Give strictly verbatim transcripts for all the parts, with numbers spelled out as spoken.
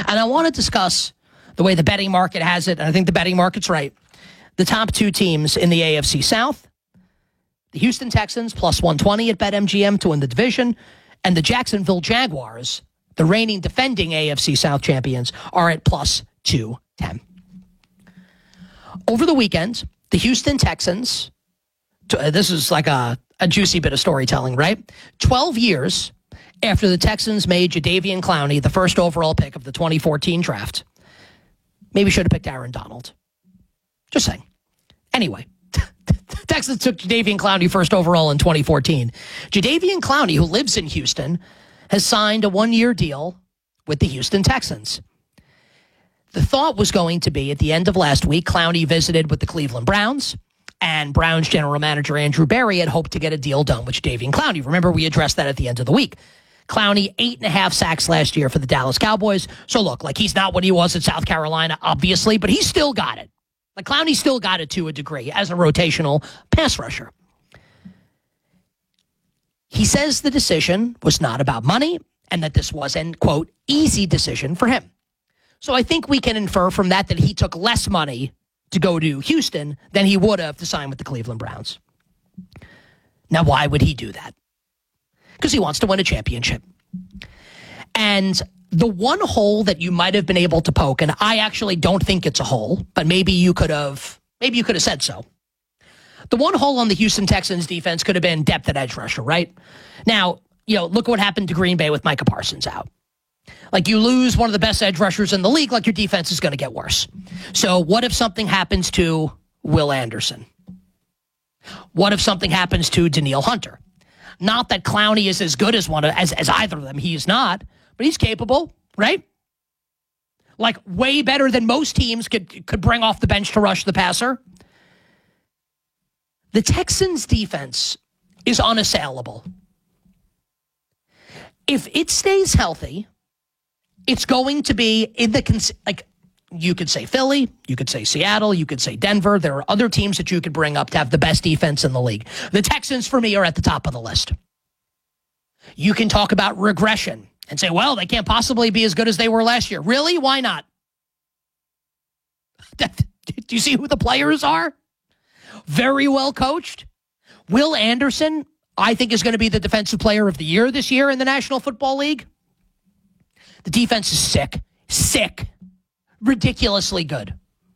And I want to discuss the way the betting market has it, and I think the betting market's right. The top two teams in the A F C South, the Houston Texans, plus one twenty at BetMGM to win the division, and the Jacksonville Jaguars, the reigning defending A F C South champions, are at plus two ten. Over the weekend, the Houston Texans, this is like a, a juicy bit of storytelling, right? twelve years after the Texans made Jadeveon Clowney the first overall pick of the twenty fourteen draft, maybe should have picked Aaron Donald. Just saying. Anyway, Texans took Jadeveon Clowney first overall in twenty fourteen. Jadeveon Clowney, who lives in Houston, has signed a one-year deal with the Houston Texans. The thought was going to be at the end of last week, Clowney visited with the Cleveland Browns, and Browns general manager Andrew Berry had hoped to get a deal done with Jadeveon Clowney. Remember, we addressed that at the end of the week. Clowney, eight and a half sacks last year for the Dallas Cowboys. So look, like he's not what he was at South Carolina, obviously, but he's still got it. Like Clowney still got it to a degree as a rotational pass rusher. He says the decision was not about money and that this was an, quote, easy decision for him. So I think we can infer from that that he took less money to go to Houston than he would have to sign with the Cleveland Browns. Now, why would he do that? Because he wants to win a championship. And the one hole that you might have been able to poke, and I actually don't think it's a hole, but maybe you could have, maybe you could have said so. The one hole on the Houston Texans defense could have been depth at edge rusher, right? Now, you know, look what happened to Green Bay with Micah Parsons out. Like, you lose one of the best edge rushers in the league, like your defense is going to get worse. So what if something happens to Will Anderson? What if something happens to Danielle Hunter? Not that Clowney is as good as one of, as, as either of them. He is not, but he's capable, right? Like, way better than most teams could, could bring off the bench to rush the passer. The Texans' defense is unassailable. If it stays healthy, it's going to be in the, like, you could say Philly, you could say Seattle, you could say Denver. There are other teams that you could bring up to have the best defense in the league. The Texans, for me, are at the top of the list. You can talk about regression and say, well, they can't possibly be as good as they were last year. Really? Why not? Do you see who the players are? Very well coached. Will Anderson, I think, is going to be the defensive player of the year this year in the National Football League. The defense is sick, sick, ridiculously good.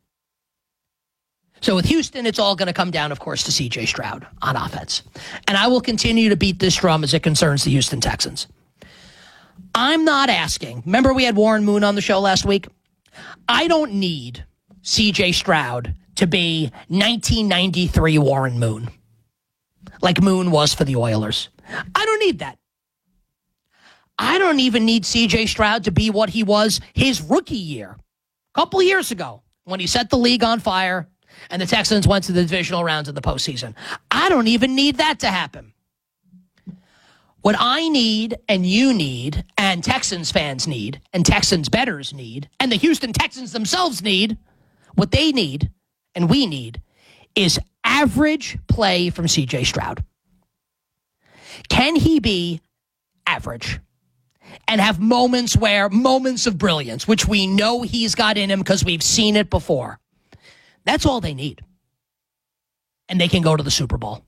So with Houston, it's all going to come down, of course, to C J Stroud on offense. And I will continue to beat this drum as it concerns the Houston Texans. I'm not asking. Remember we had Warren Moon on the show last week? I don't need C J Stroud to be nineteen ninety-three Warren Moon, like Moon was for the Oilers. I don't need that. I don't even need C J Stroud to be what he was his rookie year, a couple of years ago, when he set the league on fire and the Texans went to the divisional rounds of the postseason. I don't even need that to happen. What I need, and you need, and Texans fans need, and Texans bettors need, and the Houston Texans themselves need, what they need, and we need, is average play from C J Stroud. Can he be average and have moments where, moments of brilliance, which we know he's got in him because we've seen it before? That's all they need. And they can go to the Super Bowl.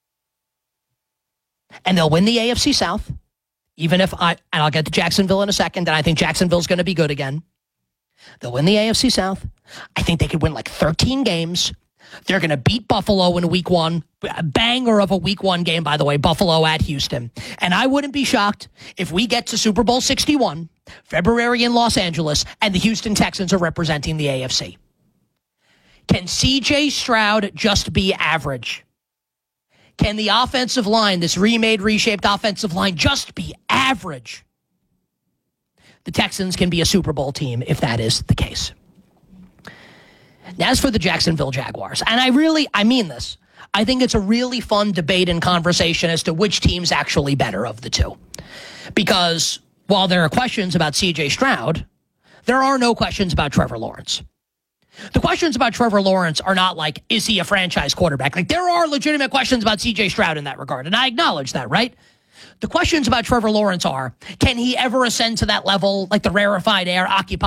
And they'll win the A F C South, even if I, and I'll get to Jacksonville in a second, and I think Jacksonville's going to be good again. They'll win the A F C South. I think they could win like thirteen games. They're going to beat Buffalo in week one. A banger of a week one game, by the way, Buffalo at Houston. And I wouldn't be shocked if we get to Super Bowl sixty-one, February in Los Angeles, and the Houston Texans are representing the A F C. Can C J Stroud just be average? Can the offensive line, this remade, reshaped offensive line, just be average? The Texans can be a Super Bowl team if that is the case. Now, as for the Jacksonville Jaguars, and I really, I mean this, I think it's a really fun debate and conversation as to which team's actually better of the two. Because while there are questions about C J Stroud, there are no questions about Trevor Lawrence. The questions about Trevor Lawrence are not like, is he a franchise quarterback? Like, there are legitimate questions about C J Stroud in that regard, and I acknowledge that, right? The questions about Trevor Lawrence are, can he ever ascend to that level, like the rarefied air occupied